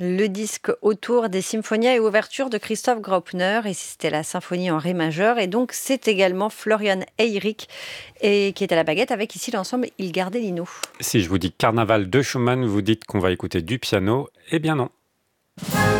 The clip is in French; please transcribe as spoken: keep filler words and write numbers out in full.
Le disque autour des Symphonia et ouverture de Christoph Graupner, et c'était la symphonie en ré majeur. Et donc, c'est également Florian Eyrick et qui est à la baguette avec ici l'ensemble Il Gardellino. Si je vous dis Carnaval de Schumann, vous dites qu'on va écouter du piano. Eh bien non.